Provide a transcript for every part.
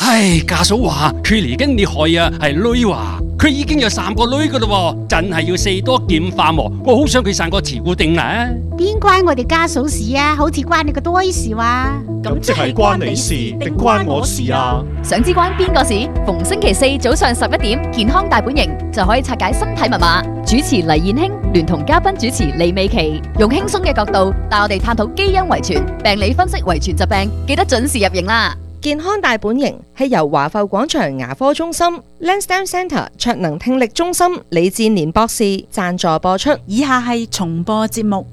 唉，家嫂話佢嚟緊你害啊，係女話佢已經有3個女噶啦，真係要四多劍化喎。我好想佢生個慈姑定啊！ 邊關我哋家嫂事啊？好似關你個堆事哇！ 咁即係關你事定關我事啊？ 想知關邊個事？逢星期4早上11點，健康大本營就可以拆解身體密碼。主持黎燕卿聯同嘉賓主持李美琪，用輕鬆嘅角度帶我哋探討基因遺傳、病理分析遺傳疾病，記得準時入營啦！ 健康大本營係由華埠廣場牙科中心、Lansdowne Centre 卓能聽力中心李志年博士贊助播出。 以下係重播節目。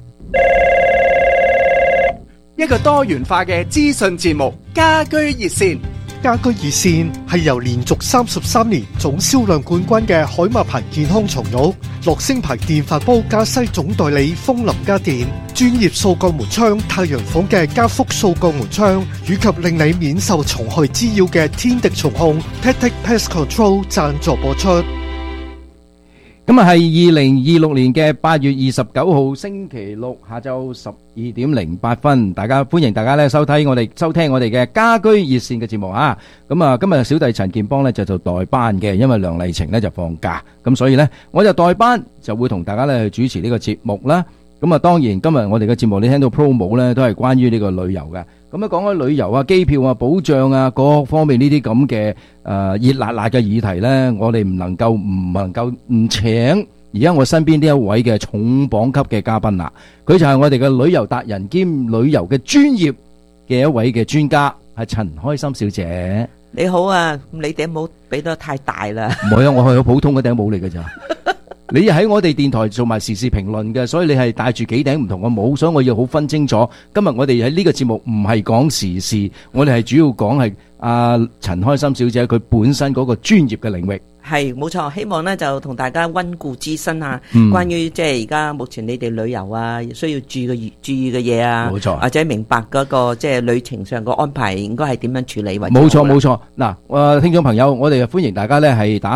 一個多元化嘅資訊節目，家居熱線。 家居熱線係由連續33年總銷量冠軍嘅海馬牌健康床褥、樂聲牌電飯煲加西總代理風林家電、專業掃角門窗太陽房嘅加福掃角門窗，以及令你免受蟲害滋擾嘅天敵蟲控 Tactic Pest Control 贊助播出。 咁啊，係2026年嘅8月29號星期六下晝12點08分，歡迎大家咧收聽我哋嘅家居熱線嘅節目啊！咁啊，今日小弟陳健邦咧就代班嘅，因為梁麗晴咧就放假，咁所以咧我就代班就會同大家咧去主持呢個節目啦。咁啊，當然今日我哋嘅節目你聽到 promo 咧都係關於呢個旅遊嘅。咁啊，講開旅遊啊、機票啊、保障啊各方面呢啲咁嘅熱辣辣嘅議題咧，我哋唔能夠唔請而家我身邊呢一位嘅重磅級嘅嘉賓啦。佢就係我哋嘅旅遊達人兼旅遊嘅專業嘅一位嘅專家，係陳開心小姐。 你好啊，你頂帽俾得太大啦。 唔係啊，我係好普通嘅頂帽嚟嘅咋。你喺我哋電台做埋時事評論嘅，所以你係戴住幾頂唔同嘅帽，所以我要好分清楚。今日我哋喺呢個節目唔係講時事，我哋係主要講係陳開心小姐佢本身嗰個專業嘅領域。 係冇錯，希望咧就同大家溫故知新啊，關於即係而家目前你哋旅遊啊需要注意嘅嘢啊， 冇錯， 或者明白嗰個即係旅程上個安排應該係點樣處理為冇錯。嗱，聽眾朋友，我哋歡迎大家咧係打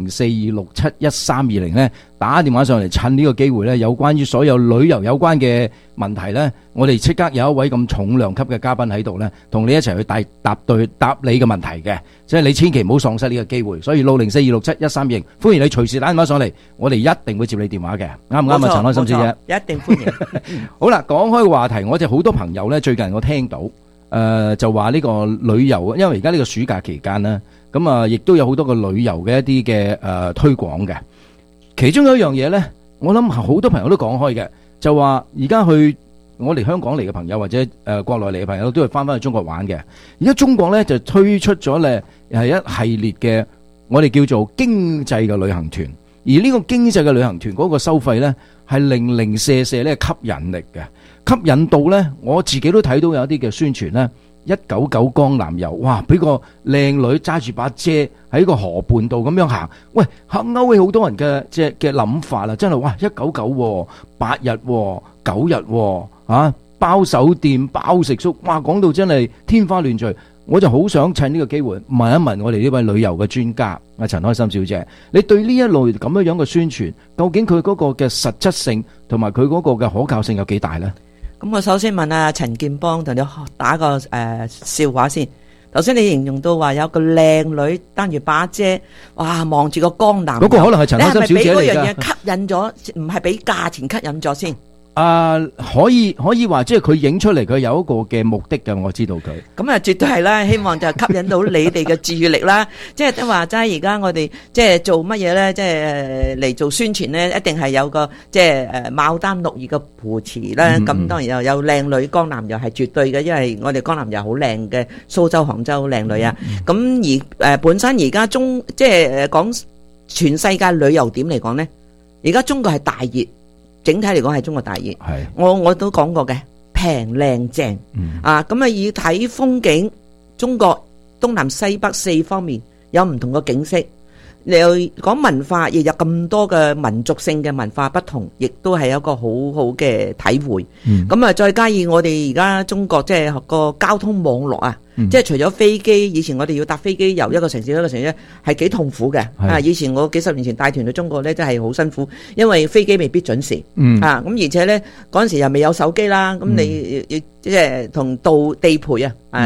60426711320咧打電話上嚟，趁呢個機會咧有關於所有旅遊有關嘅問題咧，我哋即刻有一位咁重量級嘅嘉賓喺度咧，同你一齊去答你嘅問題嘅，即係你千祈唔好喪失呢個機會。所以60426711320，歡迎你隨時打電話上嚟，我哋一定會接你電話嘅，啱唔啱啊？陳開心小姐， 一定歡迎。 好啦，講開個話題，我哋好多朋友咧，最近我聽到就話呢個旅遊，因為而家呢個暑假期間咧，咁啊，亦都有好多個旅遊嘅一啲嘅推廣嘅。其中有一樣嘢咧，我諗好多朋友都講開嘅，就話而家我哋香港嚟嘅朋友或者國內嚟嘅朋友都係翻去中國玩嘅。而家中國咧就推出咗咧係一系列嘅我哋叫做經濟嘅旅行團，而呢個經濟嘅旅行團嗰個收費咧係零零舍舍咧吸引力嘅，吸引到咧我自己都睇到有一啲嘅宣傳咧。199江南遊，哇！俾個靚女揸住把遮喺個河畔度咁樣行，喂，勾起好多人嘅嘅諗法啦！真係哇，199 8日9日包酒店包食宿，哇！講到真係天花亂墜，我就好想趁呢個機會問一問我哋呢位旅遊嘅專家阿陳開心小姐，你對呢一類咁樣嘅宣傳，究竟佢嗰個嘅實質性同埋佢嗰個嘅可靠性有幾大呢？ 咁我首先問阿陳健邦同你打個笑話先。頭先你形容到話有個靚女擔住把遮，哇，望住個江南， 嗰個可能係陳開心小姐嚟㗎。你係咪俾嗰樣嘢吸引咗，唔係俾價錢吸引咗先？ 可以話即係佢影出嚟，佢有一個嘅目的嘅，我知道佢。 咁啊，絕對係啦，希望就吸引到你哋嘅注意力啦。即係都話齋，而家我哋即係做乜嘢咧？即係嚟做宣傳咧，一定係有個即係牡丹綠葉嘅扶持啦。咁當然又有靚女江南又係絕對嘅，因為我哋江南又好靚嘅，蘇州、杭州靚女啊。咁而本身而家即係講全世界旅遊點嚟講咧，而家中國係大熱。整體嚟講係中國大熱，我都講過嘅，平靚正啊！咁啊，以睇風景，中國東南西北4方面有唔同嘅景色。你又講文化，亦有咁多嘅民族性嘅文化不同，亦都係有一個好好嘅體會。咁啊，再加以我哋而家中國即係個交通網絡啊，即係除咗飛機，以前我哋要搭飛機由一個城市一個城市係幾痛苦嘅。啊，以前我幾十年前帶團去中國咧，真係好辛苦，因為飛機未必準時。啊，咁而且咧嗰陣時又未有手機啦，咁你即係同地陪啊接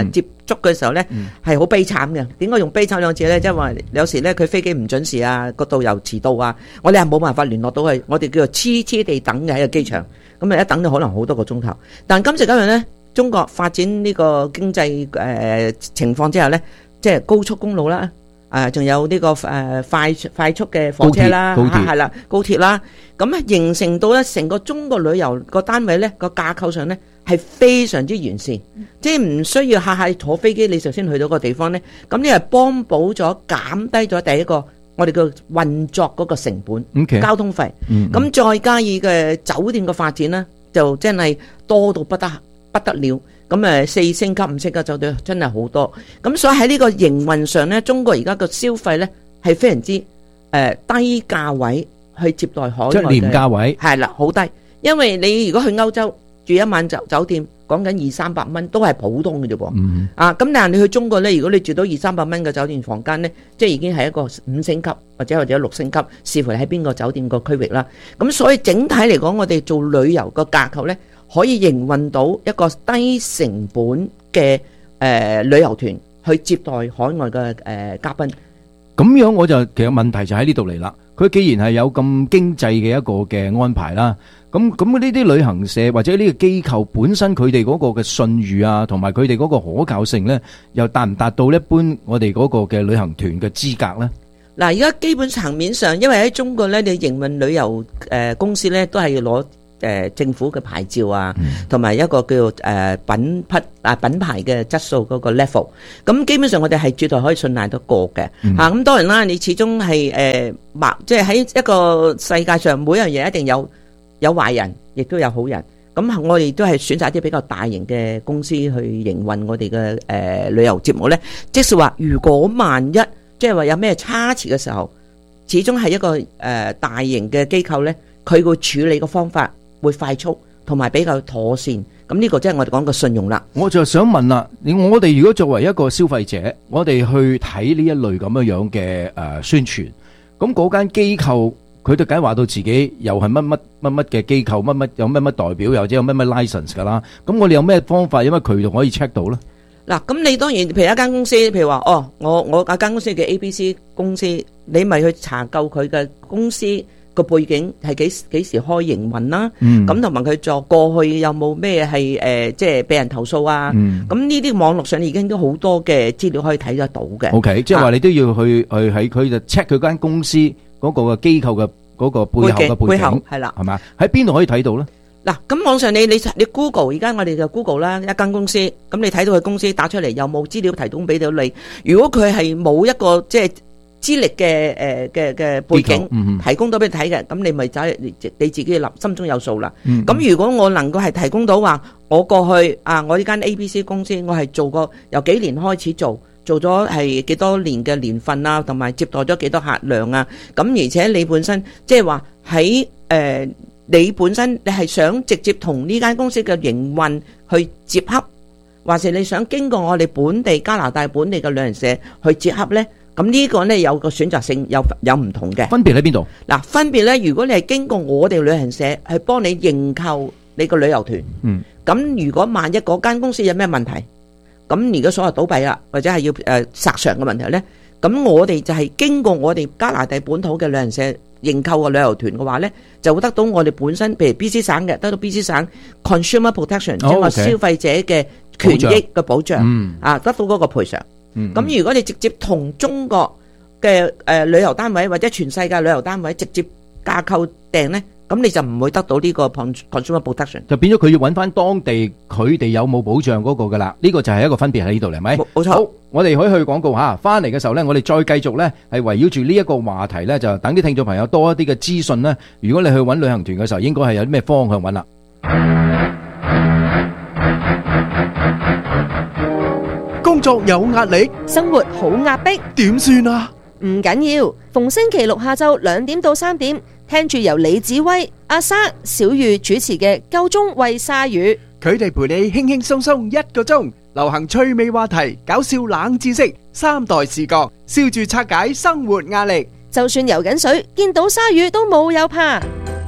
足嘅時候咧，係好悲慘嘅。點解用悲慘兩字咧？即係話有時咧佢飛機唔準時啊，個導遊遲到啊，我哋係冇辦法聯絡到佢，我哋叫做黐地等嘅喺個機場，咁啊一等就可能好多個鐘頭。但今時今日咧，中國發展呢個經濟情況之下咧，即係高速公路啦。仲有呢個快速嘅火車啦，係啦，高鐵啦，咁咧形成到咧成個中國旅遊個單位咧個架構上咧係非常之完善，即係唔需要下下坐飛機你就先去到個地方咧，咁呢係幫補咗減低咗第一個我哋嘅運作嗰個成本，交通費，咁再加以嘅酒店嘅發展咧，就真係多到不得了。咁4星級、5星級酒店真係好多，咁所以喺呢個營運上咧，中國而家個消費咧係非常之低價位去接待海外嘅， 即係廉價位， 係啦，好低。因為你如果去歐洲住一晚酒店，講緊200-300蚊都係普通嘅啫噃。咁但係你去中國咧，如果你住到200-300蚊嘅酒店房間咧，即係已經係一個5星級或者6星級，視乎你喺邊個酒店個區域啦。咁所以整體嚟講，我哋做旅遊個架構咧，可以營運到一個低成本嘅旅遊團去接待海外嘅嘉賓。 咁樣我就其實問題就喺呢度嚟啦。佢既然係有咁經濟嘅一個嘅安排啦，咁呢啲旅行社或者呢個機構本身佢哋嗰個嘅信譽啊，同埋佢哋嗰個可靠性咧，又達唔達到一般我哋嗰個嘅旅行團嘅資格咧？ 嗱，而家基本層面上，因為喺中國咧，你營運旅遊公司咧，都係要攞政府嘅牌照啊，同埋一個叫做品牌嘅質素嗰個 level， 咁基本上我哋係絕對可以信賴得過嘅嚇。咁當然啦，你始終係即係喺一個世界上，每樣嘢一定有壞人，亦都有好人。咁我哋都係選擇一啲比較大型嘅公司去營運我哋嘅旅遊節目咧。即是話，如果萬一即係話有咩差池嘅時候，始終係一個大型嘅機構咧，佢會處理嘅方法會快速同埋比較妥善，咁呢個即係我哋講嘅信用啦。 我就想問啦，我哋如果作為一個消費者，我哋去睇呢一類咁樣嘅宣傳，咁嗰間機構佢就梗係話到自己又係乜嘅機構，有乜代表，又或者有乜 license 噶啦。咁我哋有咩方法，有咩渠道可以 check 到咧？ 嗱，咁你當然譬如一間公司，譬如話我間公司叫 ABC 公司，你咪去查究佢嘅公司個背景係幾時開營運啦，咁同埋佢做過去有冇咩係即係俾人投訴啊？咁呢啲網絡上已經都好多嘅資料可以睇得到嘅。 OK， 即係話你都要去喺佢就 check 佢間公司嗰個機構嘅嗰個背後嘅背景係啦， 係嘛？喺邊度可以睇到咧？ 嗱，咁網上你 Google， 而家我哋就 Google 啦，一間公司，咁你睇到佢公司打出嚟有冇資料提供俾到你？如果佢係冇一個即係資歷嘅背景提供到俾你睇嘅，咁你咪走你自己心中有數啦。咁如果我能夠係提供到話，我過去我呢間 ABC 公司，我係做過由幾年開始做咗係幾多年嘅年份啊，同埋接待咗幾多客量啊。咁而且你本身即係話喺你本身你係想直接同呢間公司嘅營運去接洽，或是你想經過我哋本地加拿大本地嘅旅行社去接洽呢？咁呢個呢，有個選擇性有唔同嘅分別喺邊度？ 嗱，分別呢，如果你係經過我哋旅行社去幫你認購你個旅遊團，咁如果萬一嗰間公司有咩問題，咁如果所謂倒閉啦，或者係要索償嘅問題呢，咁我哋就係經過我哋加拿大本土嘅旅行社認購嘅旅遊團嘅話呢，就會得到我哋本身譬如 BC 省嘅，得到 BC 省 Consumer Protection 即係話消費者嘅權益嘅保障，得到嗰個賠償。咁如果你直接同中國嘅旅遊單位或者全世界旅遊單位直接架構訂呢，咁你就唔會得到呢個 consumer protection， 就變咗佢要揾翻當地佢哋有冇保障嗰個噶啦。呢個就係一個分別喺呢度嚟，係咪？ 冇錯。 好，我哋可以去廣告吓，翻嚟嘅時候呢，我哋再繼續呢，係圍繞住呢一個話題呢，就等啲聽眾朋友多一啲嘅資訊呢。如果你去揾旅行團嘅時候，應該係有啲咩方向揾啦。 工作有壓力， 生活好壓迫， 點算啊？ 唔緊要，逢星期六下晝2點到3點，聽住由李子威、阿莎、小玉主持嘅《夠鐘喂鯊魚》， 佢哋陪你輕輕鬆鬆1個鐘，流行趣味話題、搞笑冷知識、3代視角，笑住拆解生活壓力。 就算游緊水，見到鯊魚都冇有怕。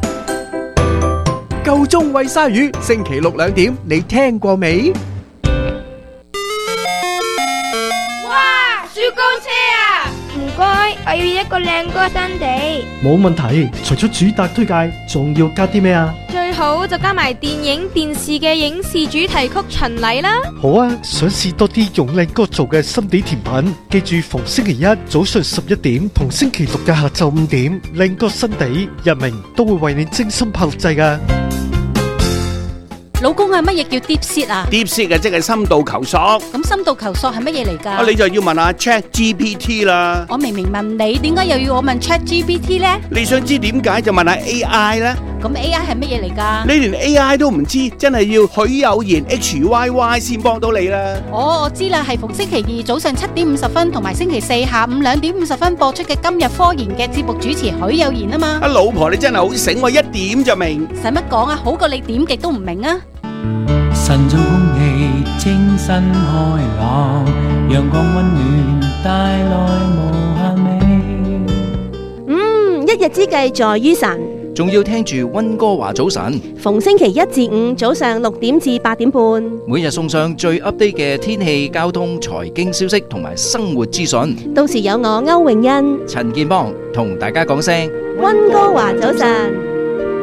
夠鐘喂鯊魚，星期六2點，你聽過未？ 雪糕車啊！唔該，我要一個靚哥新地。 冇問題，除咗主打推介，仲要加啲咩啊？ 最好就加埋電影電視嘅影視主題曲巡禮啦。 好啊，想試多啲用靚哥做嘅心地甜品，記住逢星期一早上11點同星期六嘅下晝5點，靚哥新地日明都會為你精心炮製㗎。 老公啊，乜嘢叫 deep sea 啊 ？deep sea 嘅即係深度求索。 咁深度求索係乜嘢嚟㗎？ 你就要問下 ChatGPT 啦。 我明明問你，點解又要我問 ChatGPT 呢？ 你想知點解就問下 AI 啦。 咁 AI 係乜嘢嚟㗎？ 你連 AI 都唔知，真係要許有賢 HYY 先幫到你啦。 哦，我知啦，係逢星期二早上7點50分同埋星期四下午2點50分播出嘅今日科研嘅節目主持許有賢啊嘛。 老婆你真係好醒喎，一點就明。 使乜講啊？好過你點極都唔明啊！ 晨早空氣清新開朗，陽光溫暖帶來無限美。 一日之計在於晨， 仲要聽住溫哥華早晨， 逢星期一至五早上6點至8點半， 每日送上最 update 嘅天氣、交通、財經消息同埋生活資訊。 到時有我歐永欣、 陳建邦同大家講聲溫哥華早晨。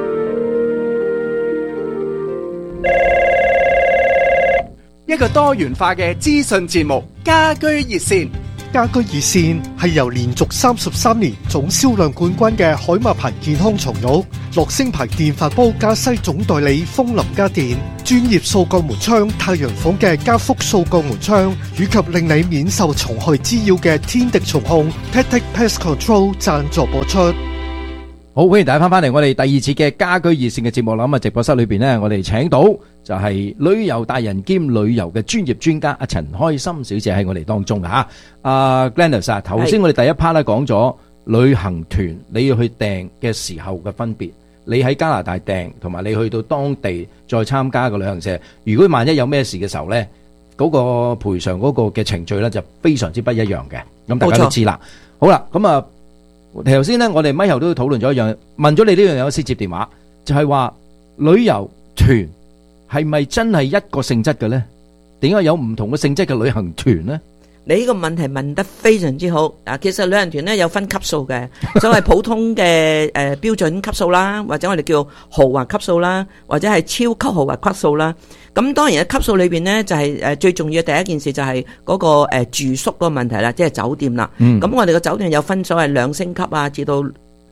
一個多元化嘅資訊節目，家居熱線。 家居熱線係由連續33年總銷量冠軍嘅海馬牌健康床褥、樂聲牌電飯煲加西總代理風林家電、專業掃角門窗太陽房嘅加福掃角門窗，以及令你免受蟲害滋擾嘅天敵蟲控 Tactic Pest Control 贊助播出。 好，歡迎大家翻嚟我哋第二次嘅家居熱線嘅節目啦。咁啊，直播室裏邊呢，我哋請到就係旅遊達人兼旅遊嘅專業專家阿陳開心小姐喺我哋當中嘅吓。阿 Gladys 啊，頭先我哋第一 part 咧講咗旅行團你要去訂嘅時候嘅分別，你喺加拿大訂同埋你去到當地再參加個旅行社，如果萬一有咩事嘅時候呢，嗰個賠償嗰個嘅程序呢就非常之不一樣嘅。咁大家都知啦。好啦，咁啊。頭先咧，我哋咪後都討論咗一樣，問咗你呢樣嘢，我先接電話，就係話旅遊團係咪真係一個性質嘅咧？點解有唔同嘅性質嘅旅行團咧？ 你呢個問題問得非常之好。其實旅行團咧有分級數嘅，所謂普通嘅標準級數啦，或者我哋叫豪華級數啦，或者係超級豪華級數啦。咁當然喺級數裏邊咧，就係最重要嘅第一件事就係嗰個住宿嗰個問題啦，即係酒店啦。咁我哋個酒店有分所謂2星級啊，至到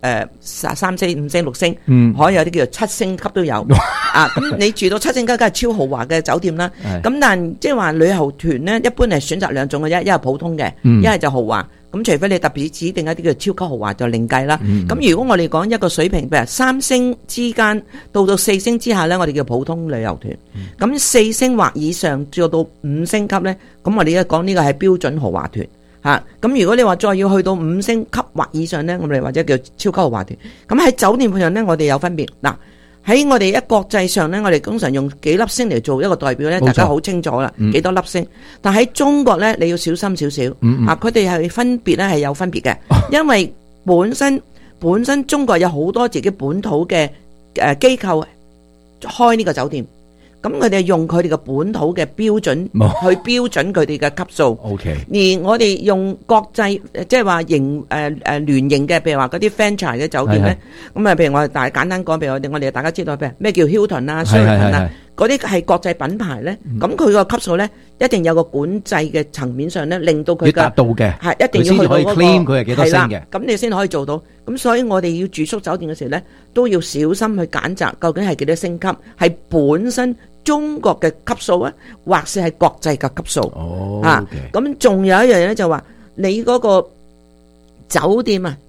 3星、5星、6星，可以有啲叫做7星級都有。咁你住到7星級，梗係超豪華嘅酒店啦。咁但即係話旅遊團咧，一般係選擇2種嘅啫，一係普通嘅，一係就豪華。咁除非你特別指定一啲叫超級豪華就另計啦。咁如果我哋講一個水平，譬如3星之間到4星之下咧，我哋叫普通旅遊團。咁4星或以上做到5星級咧，咁我哋而家講呢個係標準豪華團。咁如果你話再要去到5星級或以上咧，我哋或者叫超級豪華團。咁喺酒店上咧，我哋有分別。嗱，喺我哋國際上咧，我哋通常用幾粒星嚟做一個代表咧，大家好清楚啦，幾多粒星。但喺中國咧，你要小心少少。佢哋係分別咧係有分別嘅，因為本身中國有好多自己本土嘅機構開呢個酒店。咁佢哋用佢哋嘅本土嘅標準去標準佢哋嘅級數。而我哋用國際即係話聯營嘅，譬如話嗰啲 franchise 嘅酒店咧，咁啊，譬如我哋簡單講，譬如我哋大家知道譬如咩叫 Hilton 啊、Sheraton 啊，嗰啲係國際品牌咧，咁佢個級數咧一定有個管制嘅層面上咧，令到佢達到嘅係一定要去到嗰個 claim佢係幾多星嘅， 咁你先可以做到。咁所以我哋要住宿酒店嘅時候咧，都要小心去揀擇究竟係幾多星級，係本身中國嘅級數啊，或是係國際嘅級數。咁仲有一樣嘢咧，就話你嗰個酒店啊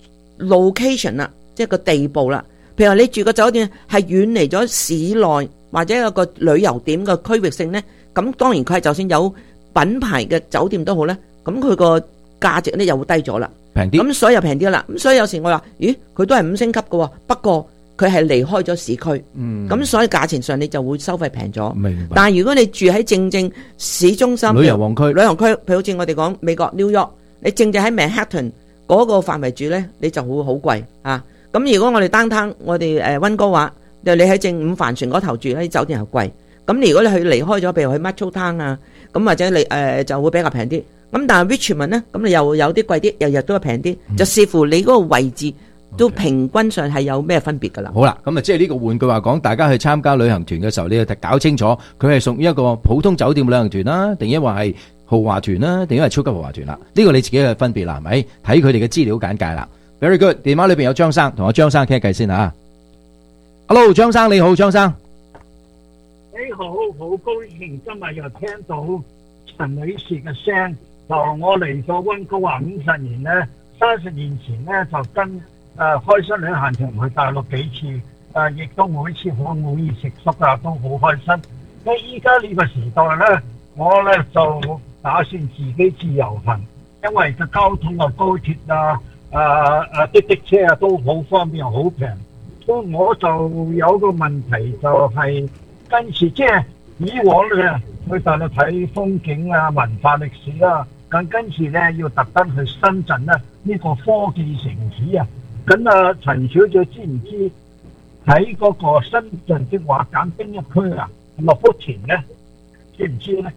location 啊，即係個地步啦。譬如話你住個酒店係遠離咗市內或者有個旅遊點嘅區域性咧，咁當然佢係就算有品牌嘅酒店都好咧，咁佢個價值咧又會低咗啦， 平啲。 咁所以又平啲啦。咁所以有時我話，咦，佢都係5星級嘅，不過佢係離開咗市區，咁所以價錢上你就會收費平咗。 明白。 但係如果你住喺正市中心旅遊旺區， 譬如好似我哋講美國 New York，你正喺 Manhattan 嗰個範圍住咧，你就會好貴啊。咁如果我哋downtown，我哋溫哥華，你喺正五帆船嗰頭住咧，啲酒店又貴。咁如果你去離開咗，譬如去 Metro Town 啊，咁或者你就會比較平啲。 咁但係 Richmond 咧，咁你又有啲貴啲，又都係平啲，就視乎你嗰個位置都平均上係有咩分別㗎啦。 好啦，咁啊，即係呢個換句話講，大家去參加旅行團嘅時候，你要搞清楚佢係屬於一個普通酒店旅行團啦，定抑或係豪華團啦，定抑或係超級豪華團啦？呢個你自己嘅分別啦，係咪？睇佢哋嘅資料簡介啦。Very good， 電話裏邊有張生，同阿張生傾偈先嚇。Hello， 張生你好，張生。 你好，好高興今日又聽到陳女士嘅聲。就我嚟咗溫哥華50年呢，30年前呢就跟開心旅行團去大陸幾次，亦都每次好滿意食宿啊，都好開心。咁依家呢個時代呢，我呢就打算自己自由行，因為個交通啊、高鐵啊、滴滴車啊都好方便好平。咁我就有個問題就係跟住即係以往呢去大陸睇風景啊、文化歷史啊。咁跟住咧，要特登去深圳咧，呢個科技城市啊。咁啊，陳小姐知唔知喺嗰個深圳的話揀邊一區啊？落福田咧，知唔知咧？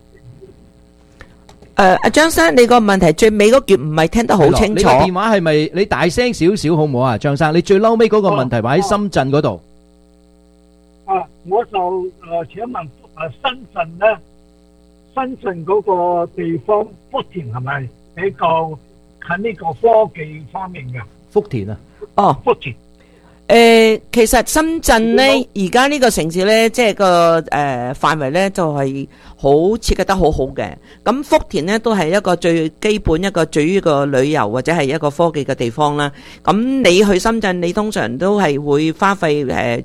阿張生，你個問題最尾嗰句唔係聽得好清楚。 你個電話係咪你大聲少少好唔好啊？張生，你最嬲尾嗰個問題話喺深圳嗰度。 我就請問深圳咧？深圳嗰個地方，福田係咪比較近呢個科技方面嘅？ 福田啊， 哦， 福田。 其實深圳咧，而家呢個城市咧，即係個範圍咧，就係好設計得好好嘅。咁福田咧都係一個最基本一個對於個旅遊或者係一個科技嘅地方啦。咁你去深圳，你通常都係會花費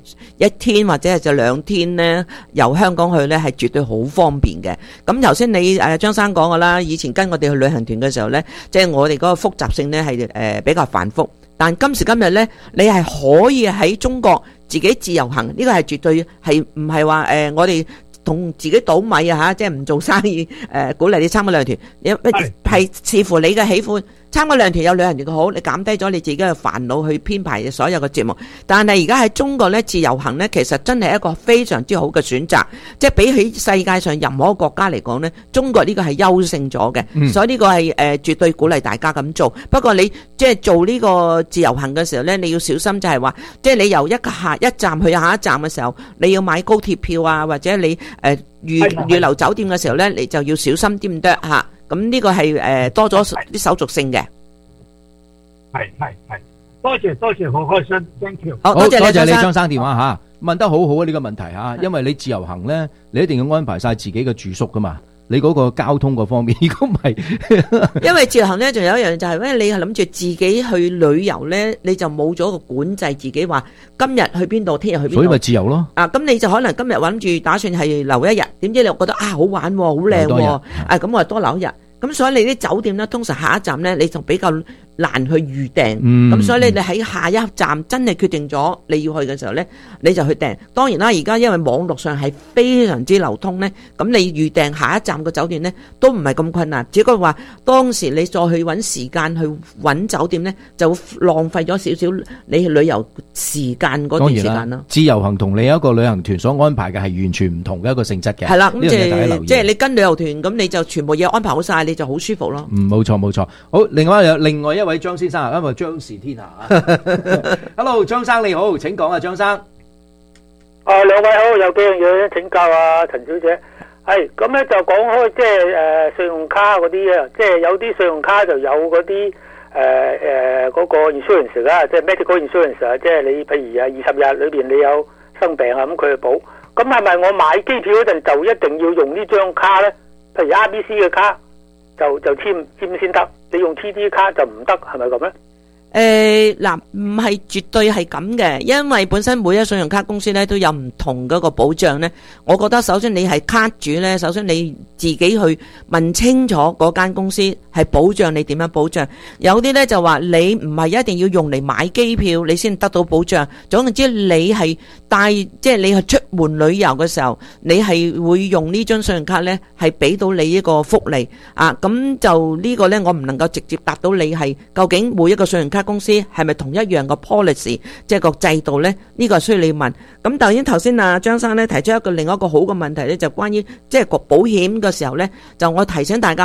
1天或者係就2天咧，由香港去咧係絕對好方便嘅。咁頭先你張生講嘅啦，以前跟我哋去旅行團嘅時候咧，即係我哋嗰個複雜性咧係比較繁複。但今時今日咧，你係可以喺中國自己自由行，呢個係絕對係唔係話我哋同自己倒米啊嚇，即係唔做生意鼓勵你參加旅行團，係視乎你嘅喜歡。參加旅行團有旅行團嘅好，你減低咗你自己嘅煩惱去編排所有嘅節目。但係而家喺中國咧自由行咧，其實真係一個非常之好嘅選擇。即係比起世界上任何一個國家嚟講咧，中國呢個係優勝咗嘅。所以呢個係絕對鼓勵大家咁做。不過你即係做呢個自由行嘅時候咧，你要小心就係話，即係你由一站去下一站嘅時候，你要買高鐵票啊，或者你預留酒店嘅時候咧，你就要小心啲唔得嚇。咁呢個係多咗啲手續性嘅。 係，多謝，好開心 ，thank you。 好，多謝你張生電話嚇，問得好好啊呢個問題嚇，因為你自由行咧，你一定要安排晒自己嘅住宿噶嘛。你嗰個交通嗰方面，如果唔係， 因為自由行咧，仲有一樣就係咧，你係諗住自己去旅遊咧，你就冇咗個管制，自己話今日去邊度，聽日去邊度， 所以咪自由咯。 咁你就可能今日諗住打算係留一日，點知你又覺得好玩喎，好靚喎，咁我就多留一日。咁所以你啲酒店咧，通常下一站咧，你就比較難去預訂。咁所以你喺下一站真係決定咗你要去嘅時候咧，你就去訂。當然啦，而家因為網絡上係非常之流通咧，咁你預訂下一站嘅酒店咧都唔係咁困難。只不過話當時你再去揾時間去揾酒店咧，就浪費咗少少你去旅遊時間嗰段時間咯。 自由行同你一個旅行團所安排嘅係完全唔同嘅一個性質嘅。 係啦，咁即係你跟旅遊團，咁你就全部嘢安排好晒，你就好舒服咯。 冇錯。好，另外一位張先生，因為張氏天下。Hello， 張生你好，請講啊，張生。 兩位好，有幾樣嘢請教啊，陳小姐。係咁咧，就講開即係信用卡嗰啲啊，即係有啲信用卡就有嗰啲嗰個 insurance 啦，即係 medical insurance 啊，即係你譬如20日裏邊你有生病啊，咁佢去保。咁係咪我買機票嗰陣就一定要用呢張卡咧？譬如 RBC 嘅卡就簽先得，你用 TD 卡就唔得，係咪咁咧？ 嗱，唔係絕對係咁嘅，因為本身每一信用卡公司咧都有唔同嗰個保障咧。我覺得首先你係卡主咧，首先你自己去問清楚嗰間公司係保障你點樣保障。有啲咧就話你唔係一定要用嚟買機票你先得到保障。總之你係即係你係出門旅遊嘅時候，你係會用呢張信用卡咧，係俾到你一個福利啊。咁就呢個咧，我唔能夠直接答到你係究竟每一個信用卡公司係咪同一樣嘅 policy， 即係個制度咧？呢個係需要你問。咁頭先啊張生咧提出另一個好嘅問題咧，就關於即係個保險嘅時候咧，就我提醒大家吓，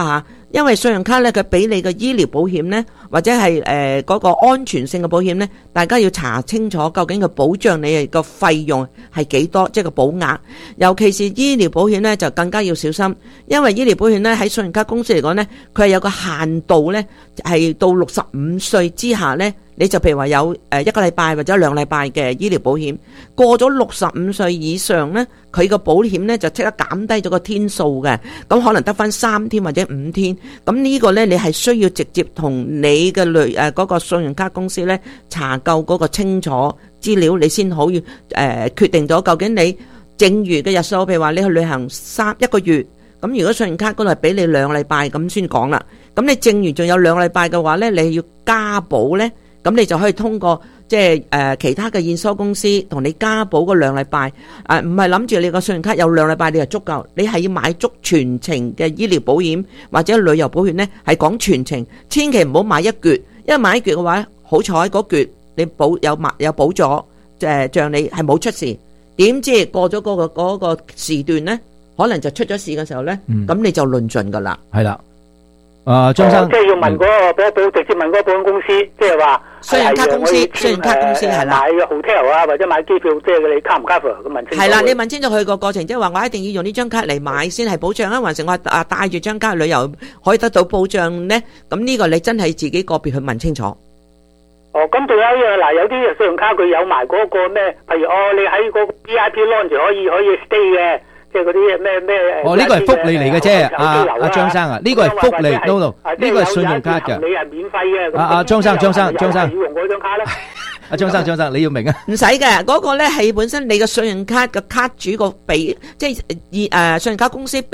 因為信用卡咧佢俾你嘅醫療保險咧，或者係嗰個安全性嘅保險咧，大家要查清楚究竟佢保障你個費用係幾多，即係個保額。尤其是醫療保險咧就更加要小心，因為醫療保險咧喺信用卡公司嚟講咧，佢係有個限度咧，係到65歲之下咧。你就譬如話有1個禮拜或者2禮拜嘅醫療保險，過咗65歲以上呢，佢個保險呢就即刻減低咗個天數嘅，咁可能得返3天或者5天。咁呢個呢，你係需要直接同你嘅嗰個信用卡公司呢查夠嗰個清楚資料，你先可以決定咗究竟你剩餘嘅日數，譬如話你去旅行1個月，咁如果信用卡嗰度係俾你2禮拜咁先講啦。咁你剩餘仲有2禮拜嘅話呢，你要加保呢。咁你就可以通過即係其他嘅驗收公司同你加保嗰2禮拜，唔係諗住你個信用卡有2禮拜你就足夠，你係要買足全程嘅醫療保險或者旅遊保險呢，係講全程，千祈唔好買一橛，因為買一橛嘅話，好彩嗰橛你有保咗，像你係冇出事，點知過咗嗰個時段呢，可能就出咗事嘅時候呢，咁你就論盡噶啦。 係啦。張生， 即係要問嗰個直接問嗰個保險公司，即係話信用卡公司，信用卡公司係啦， 買 hotel 啊或者買機票，即係你 cover 唔 cover 咁問清楚。 係啦，你問清楚佢個過程，即係話我一定要用呢張卡嚟買先係保障啊，還是我帶住張卡旅遊可以得到保障呢？咁呢個你真係自己個別去問清楚。 哦，咁仲有一樣嗱，有啲信用卡佢有埋嗰個咩？譬如你喺個 VIP lounge 可以 stay 嘅。即係嗰啲咩呢個係福利嚟嘅啫，阿張生啊，呢個係福利 ，no， 呢個係信用卡嘅。 你係免費嘅。 張生， 要用嗰張卡咧。 張生，你要明啊。 唔使嘅，嗰個咧係本身你嘅信用卡嘅卡主個俾，即係信用卡公司。